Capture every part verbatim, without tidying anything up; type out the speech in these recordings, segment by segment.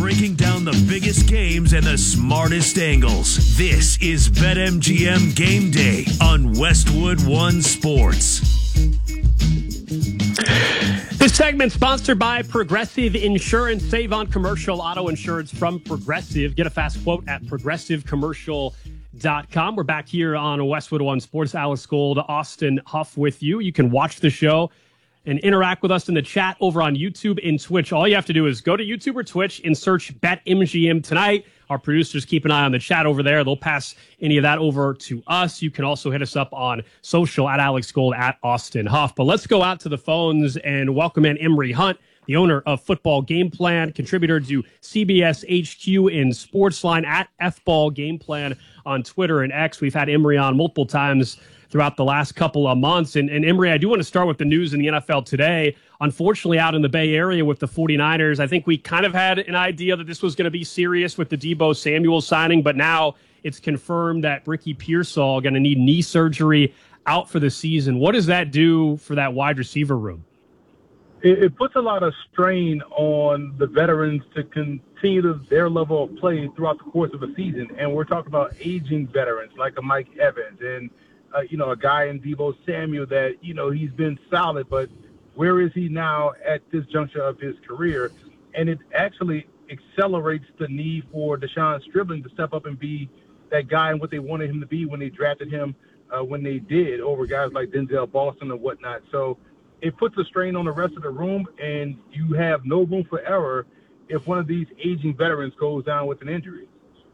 breaking down the biggest games and the smartest angles. This is BetMGM Game Day on Westwood One Sports. This segment sponsored by Progressive Insurance. Save on commercial auto insurance from Progressive. Get a fast quote at progressive commercial dot com. We're back here on Westwood One Sports. Alex Gold, Austin Huff with you. You can watch the show and interact with us in the chat over on YouTube and Twitch. All you have to do is go to YouTube or Twitch and search BetMGM tonight. Our producers keep an eye on the chat over there. They'll pass any of that over to us. You can also hit us up on social at Alex Gold, at Austin Huff. But let's go out to the phones and welcome in Emory Hunt, the owner of Football Game Plan, contributor to C B S H Q in Sportsline, at F Ball Game Plan on Twitter and X. We've had Emory on multiple times throughout the last couple of months. And, and Emory, I do want to start with the news in the N F L today. Unfortunately, out in the Bay Area with the 49ers, I think we kind of had an idea that this was going to be serious with the Deebo Samuel signing, but now it's confirmed that Ricky Pearsall going to need knee surgery, out for the season. What does that do for that wide receiver room? It, it puts a lot of strain on the veterans to continue to their level of play throughout the course of a season. And we're talking about aging veterans like a Mike Evans and Uh, you know, a guy in Deebo Samuel that, you know, he's been solid, but where is he now at this juncture of his career? And it actually accelerates the need for Deshaun Stribling to step up and be that guy and what they wanted him to be when they drafted him, uh, when they did, over guys like Denzel Boston and whatnot. So it puts a strain on the rest of the room, and you have no room for error if one of these aging veterans goes down with an injury.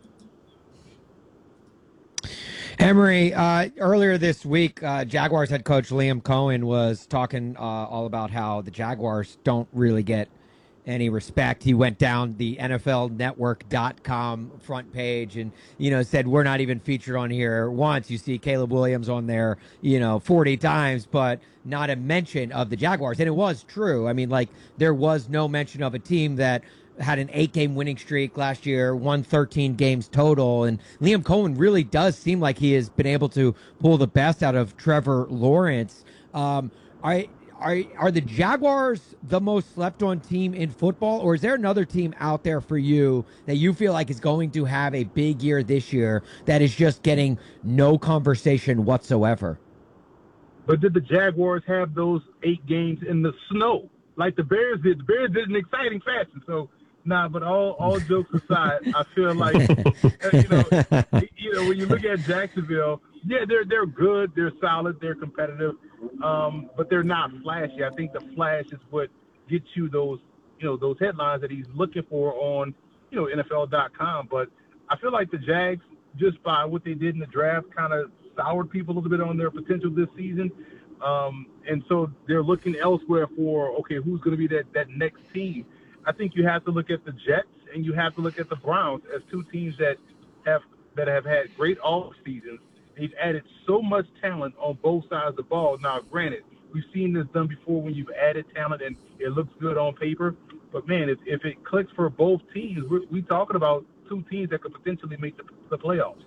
Emory, uh, earlier this week, uh, Jaguars head coach Liam Cohen was talking uh, all about how the Jaguars don't really get any respect. He went down the N F L network dot com front page and, you know, said, we're not even featured on here once. You see Caleb Williams on there, you know, forty times, but not a mention of the Jaguars. And it was true. I mean, like, there was no mention of a team that had an eight-game winning streak last year, won thirteen games total, and Liam Cohen really does seem like he has been able to pull the best out of Trevor Lawrence. Um, are, are, are the Jaguars the most slept-on team in football, or is there another team out there for you that you feel like is going to have a big year this year that is just getting no conversation whatsoever? But did the Jaguars have those eight games in the snow like the Bears did? The Bears did in exciting fashion, so Nah, but all, all jokes aside, I feel like, you know, you know, when you look at Jacksonville, yeah, they're they're good, they're solid, they're competitive, um, but they're not flashy. I think the flash is what gets you those, you know, those headlines that he's looking for on, you know, N F L dot com. But I feel like the Jags, just by what they did in the draft, kind of soured people a little bit on their potential this season. Um, and so they're looking elsewhere for, okay, who's going to be that, that next team? I think you have to look at the Jets and you have to look at the Browns as two teams that have that have had great off seasons. They've added so much talent on both sides of the ball. Now, granted, we've seen this done before when you've added talent and it looks good on paper. But, man, if, if it clicks for both teams, we're, we're talking about two teams that could potentially make the, the playoffs.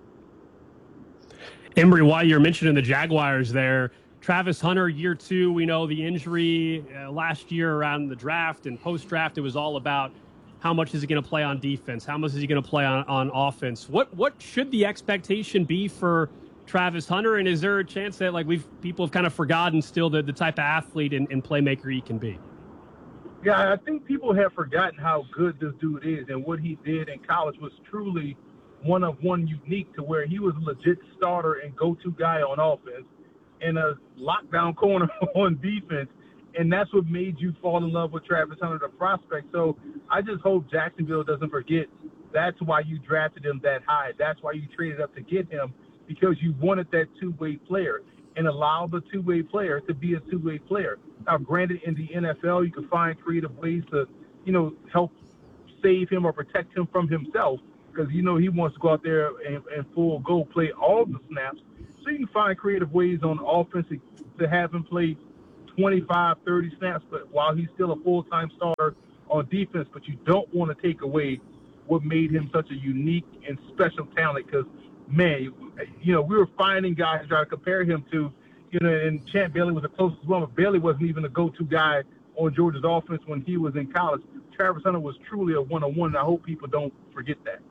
Emory, while you're mentioning the Jaguars there, Travis Hunter, year two, we know the injury uh, last year around the draft and post-draft, it was all about how much is he going to play on defense? How much is he going to play on, on offense? What what should the expectation be for Travis Hunter? And is there a chance that like we've people have kind of forgotten still the, the type of athlete and, and playmaker he can be? Yeah, I think people have forgotten how good this dude is, and what he did in college was truly one of one unique to where he was a legit starter and go-to guy on offense and a lockdown corner on defense. And that's what made you fall in love with Travis Hunter, the prospect. So I just hope Jacksonville doesn't forget that's why you drafted him that high. That's why you traded up to get him, because you wanted that two-way player and allow the two-way player to be a two-way player. Now, granted, in the N F L, you can find creative ways to, you know, help save him or protect him from himself, because, you know, he wants to go out there and, and full go play all the snaps. So you can find creative ways on offense to have him play twenty-five, thirty snaps, but while he's still a full-time starter on defense. But you don't want to take away what made him such a unique and special talent, because, man, you know, we were finding guys trying to compare him to, you know, and Champ Bailey was the closest one, but Bailey wasn't even a go-to guy on Georgia's offense when he was in college. Travis Hunter was truly a one-on-one, and I hope people don't forget that.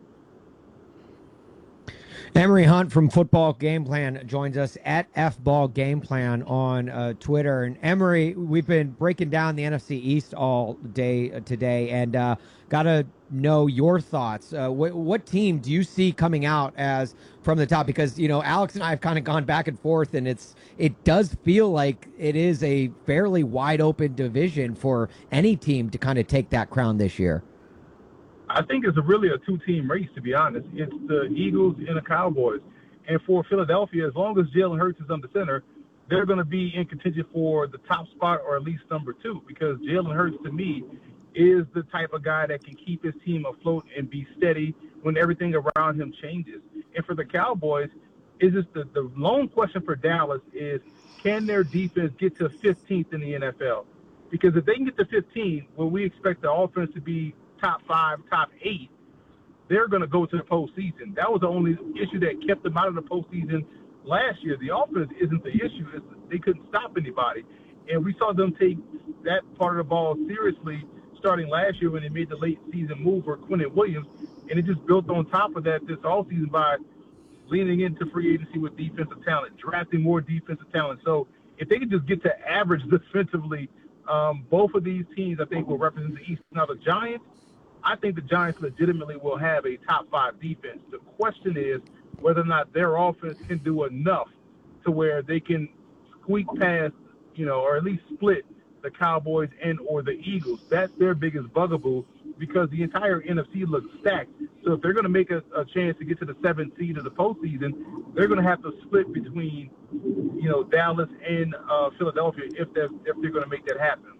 Emory Hunt from Football Game Plan joins us at F Ball Game Plan on uh, Twitter. And Emory, we've been breaking down the N F C East all day uh, today, and uh, got to know your thoughts. Uh, wh- what team do you see coming out as from the top? Because, you know, Alex and I have kind of gone back and forth, and it's it does feel like it is a fairly wide open division for any team to kind of take that crown this year. I think it's a really a two-team race, to be honest. It's the Eagles and the Cowboys. And for Philadelphia, as long as Jalen Hurts is under center, they're going to be in contention for the top spot or at least number two, because Jalen Hurts, to me, is the type of guy that can keep his team afloat and be steady when everything around him changes. And for the Cowboys, is just the, the lone question for Dallas is, can their defense get to fifteenth in the N F L? Because if they can get to fifteen, where we expect the offense to be top five, top eight, they're going to go to the postseason. That was the only issue that kept them out of the postseason last year. The offense isn't the issue. It's they couldn't stop anybody. And we saw them take that part of the ball seriously starting last year when they made the late season move for Quinnen Williams. And it just built on top of that this offseason by leaning into free agency with defensive talent, drafting more defensive talent. So if they can just get to average defensively, um, both of these teams, I think, will represent the East. Now, the Giants, I think the Giants legitimately will have a top five defense. The question is whether or not their offense can do enough to where they can squeak past, you know, or at least split the Cowboys and or the Eagles. That's their biggest bugaboo, because the entire N F C looks stacked. So if they're going to make a, a chance to get to the seventh seed of the postseason, they're going to have to split between, you know, Dallas and uh, Philadelphia if they're, if they're going to make that happen.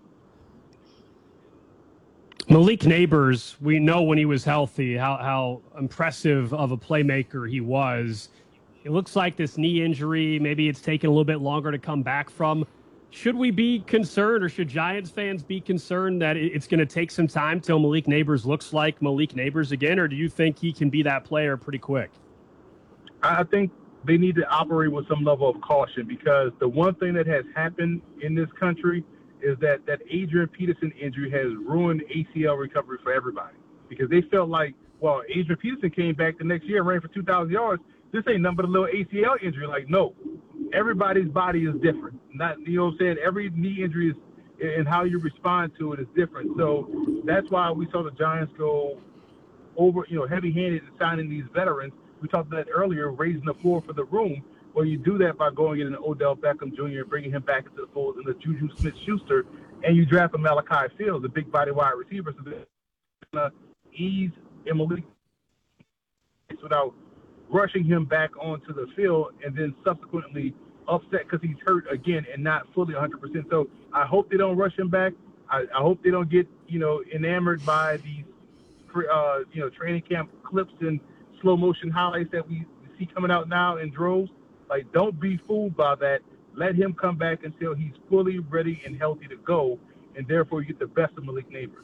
Malik Neighbors, we know when he was healthy how, how impressive of a playmaker he was. It looks like this knee injury, maybe it's taken a little bit longer to come back from. Should we be concerned, or should Giants fans be concerned that it's going to take some time till Malik Neighbors looks like Malik Neighbors again, or do you think he can be that player pretty quick? I think they need to operate with some level of caution, because the one thing that has happened in this country is that that Adrian Peterson injury has ruined A C L recovery for everybody, because they felt like, well, Adrian Peterson came back the next year and ran for two thousand yards. This ain't nothing but a little A C L injury. Like, no, everybody's body is different. Not, you know what I'm saying? Every knee injury is, and how you respond to it is different. So that's why we saw the Giants go over, you know, heavy-handed in signing these veterans. We talked about that earlier, raising the floor for the room. Well, you do that by going in an Odell Beckham Junior and bringing him back into the fold, and the Juju Smith-Schuster, and you draft a Malachi Fields, a big body wide receiver, so they're going to ease Emily without rushing him back onto the field and then subsequently upset because he's hurt again and not fully one hundred percent. So I hope they don't rush him back. I, I hope they don't get, you know, enamored by these, uh, you know, training camp clips and slow motion highlights that we see coming out now in droves. Like, don't be fooled by that. Let him come back until he's fully ready and healthy to go, and therefore you get the best of Malik Neighbors.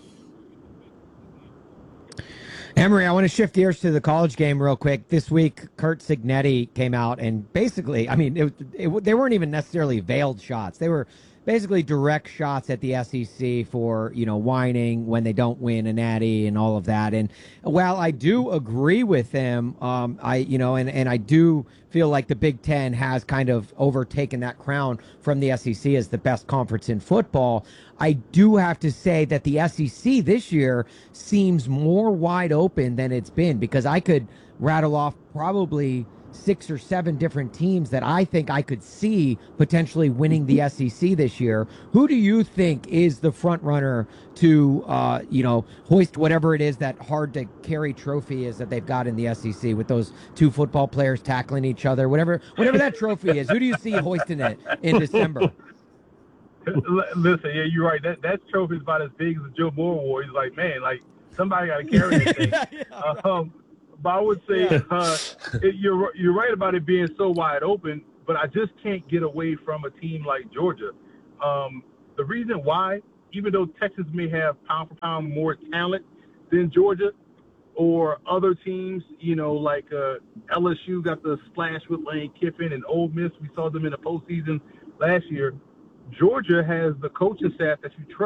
Emory, I want to shift gears to the college game real quick. This week, Curt Cignetti came out and basically, I mean, it, it, they weren't even necessarily veiled shots. They were basically direct shots at the S E C for, you know, whining when they don't win a natty and all of that. And while I do agree with them, um, I, you know, and, and I do feel like the Big Ten has kind of overtaken that crown from the S E C as the best conference in football. I do have to say that the S E C this year seems more wide open than it's been, because I could rattle off probably six or seven different teams that I think I could see potentially winning the S E C this year. Who do you think is the front runner to, uh, you know, hoist whatever it is that hard to carry trophy is that they've got in the S E C with those two football players tackling each other, whatever, whatever that trophy is? Who do you see hoisting it in December? Listen, yeah, you're right. That that trophy is about as big as the Joe Moore Award. He's like, man, like somebody got to carry this thing. yeah, yeah, um, But I would say yeah. uh, it, you're you're right about it being so wide open, but I just can't get away from a team like Georgia. Um, the reason why, even though Texas may have pound for pound more talent than Georgia, or other teams, you know, like uh, L S U got the splash with Lane Kiffin, and Ole Miss, we saw them in the postseason last year. Georgia has the coaching staff that you trust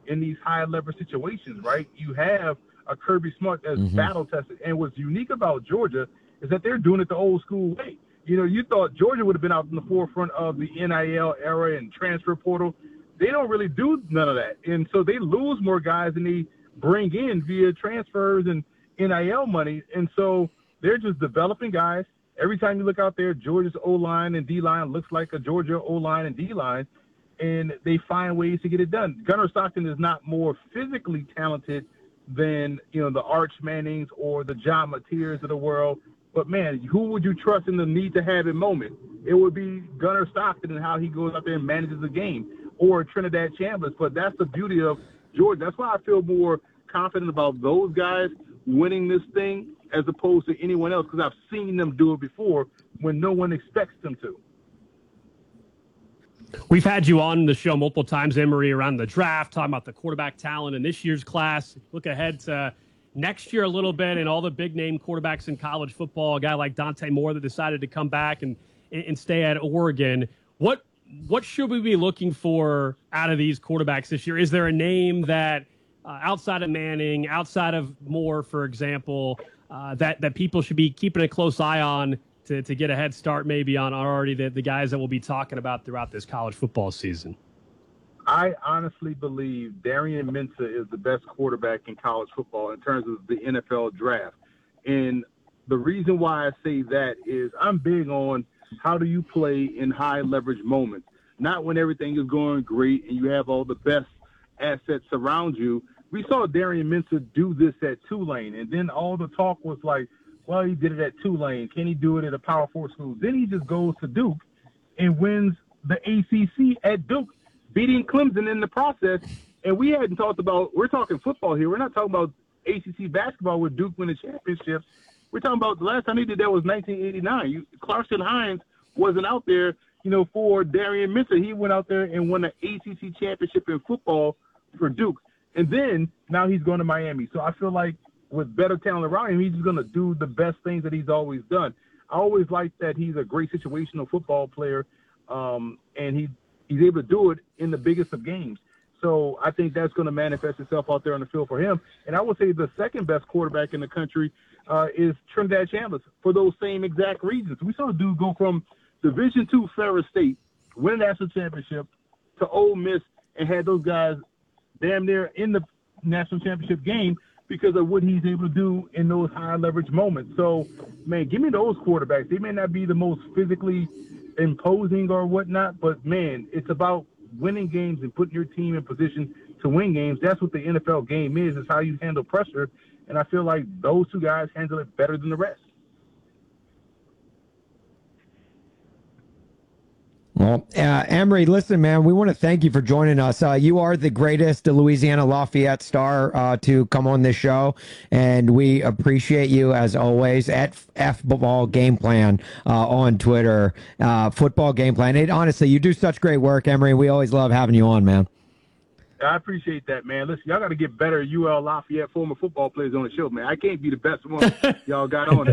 in these high leverage situations, right? You have a Kirby Smart that's mm-hmm. battle tested. And what's unique about Georgia is that they're doing it the old school way. You know, you thought Georgia would have been out in the forefront of the N I L era and transfer portal. They don't really do none of that. And so they lose more guys than they bring in via transfers and N I L money. And so they're just developing guys. Every time you look out there, Georgia's O-line and D-line looks like a Georgia O-line and D-line, and they find ways to get it done. Gunnar Stockton is not more physically talented than, you know, the Arch Mannings or the John Mateers of the world. But, man, who would you trust in the need-to-have-it moment? It would be Gunnar Stockton and how he goes out there and manages the game, or Trinidad Chambers. But that's the beauty of Georgia. That's why I feel more confident about those guys winning this thing as opposed to anyone else, because I've seen them do it before when no one expects them to. We've had you on the show multiple times, Emory, around the draft, talking about the quarterback talent in this year's class. Look ahead to next year a little bit and all the big-name quarterbacks in college football, a guy like Dante Moore that decided to come back and, and stay at Oregon. What what should we be looking for out of these quarterbacks this year? Is there a name that, uh, outside of Manning, outside of Moore, for example, uh, that, that people should be keeping a close eye on to, to get a head start maybe on already the, the guys that we'll be talking about throughout this college football season? I honestly believe Darian Mensah is the best quarterback in college football in terms of the N F L draft. And the reason why I say that is I'm big on how do you play in high leverage moments, not when everything is going great and you have all the best assets around you. We saw Darian Mensah do this at Tulane, and then all the talk was like, well, he did it at Tulane. Can he do it at a Power Four school? Then he just goes to Duke and wins the A C C at Duke, beating Clemson in the process. And we hadn't talked about, we're talking football here. We're not talking about A C C basketball with Duke winning championships. We're talking about the last time he did that was nineteen eighty-nine. You, Clarkson Hines wasn't out there, you know, for Darian Mensah. He went out there and won the A C C championship in football for Duke. And then now he's going to Miami. So I feel like with better talent around him, he's just going to do the best things that he's always done. I always like that he's a great situational football player, um, and he he's able to do it in the biggest of games. So I think that's going to manifest itself out there on the field for him. And I would say the second best quarterback in the country uh, is Trinidad Chambers for those same exact reasons. We saw a dude go from Division two Ferris State, win a national championship, to Ole Miss, and had those guys damn near in the national championship game because of what he's able to do in those high leverage moments. So, man, give me those quarterbacks. They may not be the most physically imposing or whatnot, but, man, it's about winning games and putting your team in position to win games. That's what the N F L game is, is how you handle pressure. And I feel like those two guys handle it better than the rest. Well, uh, Emory, listen, man, we want to thank you for joining us. Uh, you are the greatest Louisiana Lafayette star uh, to come on this show, and we appreciate you as always at F Ball Game Plan uh, on Twitter. Uh, football Game Plan. It, honestly, you do such great work, Emory. We always love having you on, man. I appreciate that, man. Listen, y'all got to get better U L Lafayette former football players on the show, man. I can't be the best one y'all got on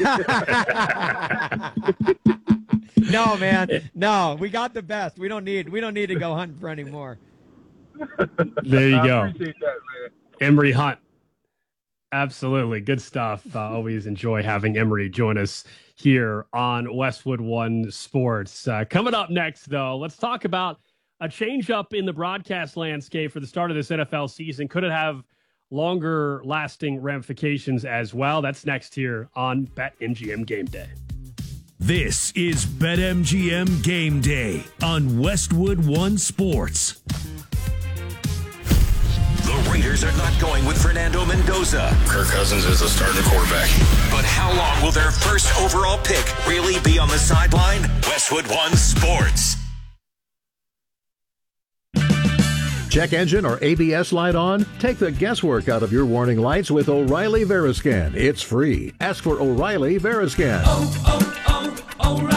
it. No, man. No, we got the best. We don't need we don't need to go hunting for any more. There you I go. appreciate that, man. Emory Hunt. Absolutely. Good stuff. Uh, always enjoy having Emory join us here on Westwood One Sports. Uh, coming up next, though, let's talk about a change up in the broadcast landscape for the start of this N F L season. Could it have longer lasting ramifications as well? That's next here on BetMGM Game Day. This is BetMGM Game Day on Westwood One Sports. The Raiders are not going with Fernando Mendoza. Kirk Cousins is a starting quarterback. But how long will their first overall pick really be on the sideline? Westwood One Sports. Check engine or A B S light on? Take the guesswork out of your warning lights with O'Reilly Veriscan. It's free. Ask for O'Reilly Veriscan. Oh, oh,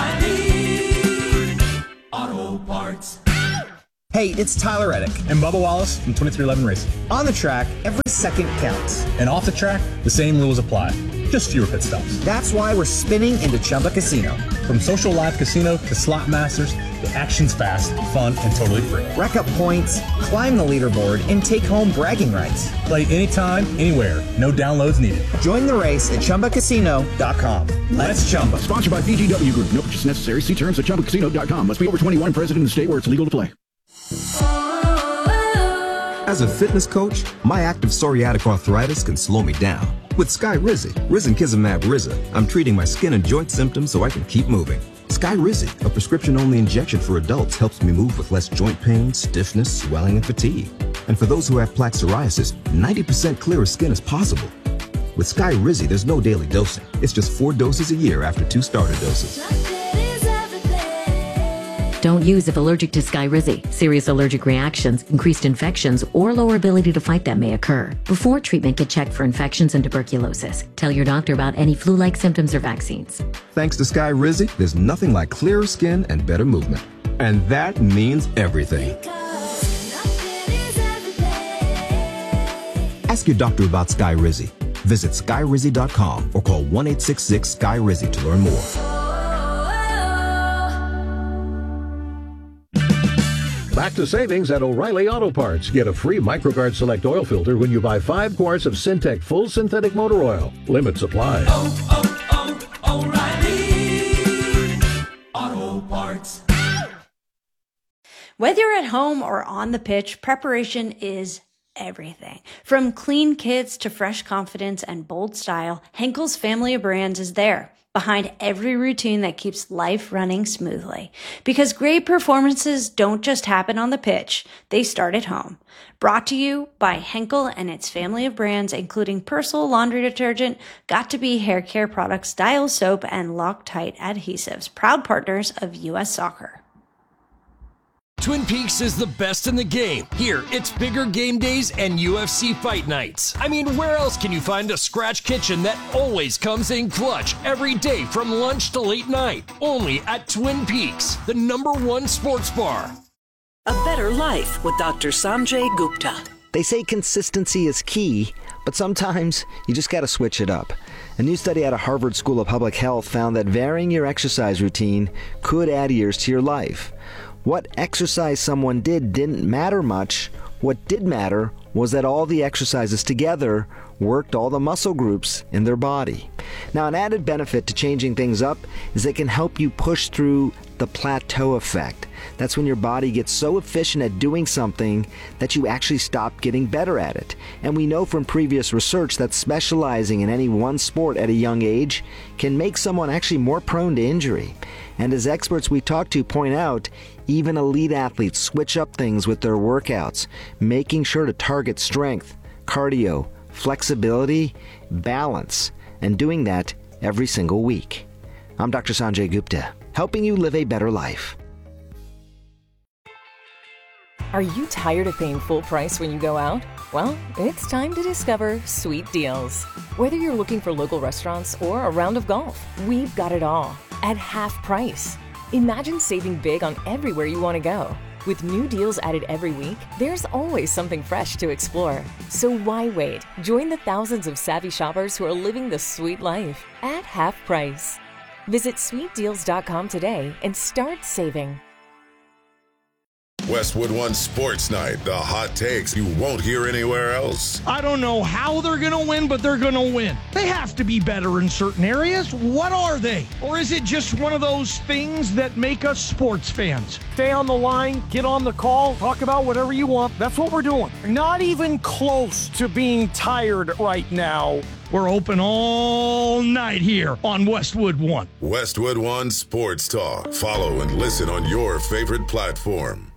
oh, O'Reilly Auto Parts. Hey, it's Tyler Reddick and Bubba Wallace from twenty-three eleven Racing. On the track, every second counts. And off the track, the same rules apply. just fewer pit stops. That's why we're spinning into Chumba Casino. From social live casino to slot masters, the action's fast, fun, and totally free. Rack up points, climb the leaderboard, and take home bragging rights. Play anytime, anywhere. No downloads needed. Join the race at Chumba Casino dot com. Let's Chumba. Sponsored by B G W Group. No purchase necessary. See terms at Chumba Casino dot com. Must be over twenty-one, present in the state where it's legal to play. As a fitness coach, my active psoriatic arthritis can slow me down. With Skyrizi, Risankizumab Riza, I'm treating my skin and joint symptoms so I can keep moving. Skyrizi, a prescription-only injection for adults, helps me move with less joint pain, stiffness, swelling, and fatigue. And for those who have plaque psoriasis, ninety percent clearer skin is possible. With Skyrizi, there's no daily dosing. It's just four doses a year after two starter doses. Don't use if allergic to Skyrizi. Serious allergic reactions, increased infections, or lower ability to fight them may occur. Before treatment, get checked for infections and tuberculosis. Tell your doctor about any flu-like symptoms or vaccines. Thanks to Skyrizi, there's nothing like clearer skin and better movement. And that means everything. Ask your doctor about Skyrizi. Visit Skyrizi dot com or call one eight six six S K Y R I Z I to learn more. Back to savings at O'Reilly Auto Parts. Get a free MicroGuard Select oil filter when you buy five quarts of Syntec Full Synthetic Motor Oil. Limit supply. Oh, oh, oh, O'Reilly Auto Parts. Whether you're at home or on the pitch, preparation is everything. From clean kits to fresh confidence and bold style, Henkel's family of brands is there, behind every routine that keeps life running smoothly. Because great performances don't just happen on the pitch, they start at home. Brought to you by Henkel and its family of brands, including Persil laundry detergent, Got2b hair care products, Dial soap, and Loctite adhesives, proud partners of U S Soccer. Twin Peaks is the best in the game. Here, it's bigger game days and U F C fight nights. I mean, where else can you find a scratch kitchen that always comes in clutch every day from lunch to late night? Only at Twin Peaks, the number one sports bar. A better life with Doctor Sanjay Gupta. They say consistency is key, but sometimes you just gotta switch it up. A new study out of Harvard School of Public Health found that varying your exercise routine could add years to your life. What exercise someone did didn't matter much. What did matter was that all the exercises together worked all the muscle groups in their body. Now, an added benefit to changing things up is it can help you push through the plateau effect. That's when your body gets so efficient at doing something that you actually stop getting better at it. And we know from previous research that specializing in any one sport at a young age can make someone actually more prone to injury. And as experts we talk to point out, even elite athletes switch up things with their workouts, making sure to target strength, cardio, flexibility, balance, and doing that every single week. I'm Doctor Sanjay Gupta, helping you live a better life. Are you tired of paying full price when you go out? Well, it's time to discover Sweet Deals. Whether you're looking for local restaurants or a round of golf, we've got it all at half price. Imagine saving big on everywhere you want to go. With new deals added every week, there's always something fresh to explore. So why wait? Join the thousands of savvy shoppers who are living the sweet life at half price. Visit sweet deals dot com today and start saving. Westwood One Sports Night, the hot takes you won't hear anywhere else. I don't know how they're going to win, but they're going to win. They have to be better in certain areas. What are they? Or is it just one of those things that make us sports fans? Stay on the line, get on the call, talk about whatever you want. That's what we're doing. Not even close to being tired right now. We're open all night here on Westwood One. Westwood One Sports Talk. Follow and listen on your favorite platform.